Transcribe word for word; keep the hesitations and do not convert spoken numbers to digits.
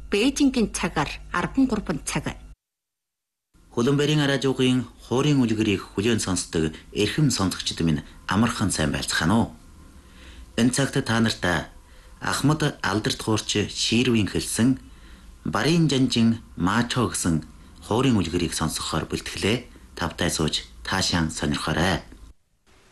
Бээжингийн цагаар арван гурван цаг. Хөлбөмбөрийн радиогийн хуурийн үлгэрийг хүлээн сонсдог эрхэм сонсогчид минь амархан сайн байцгаана уу. Энэ цагт та нартай Ахмад Алдарт хуурч Ширвийн хэлсэн Барын жанжин Маачо гэсэн хуурийн үлгэрийг сонсохоор бэлтгэлээ. Тавтай сууж таашаан сонирхоорой.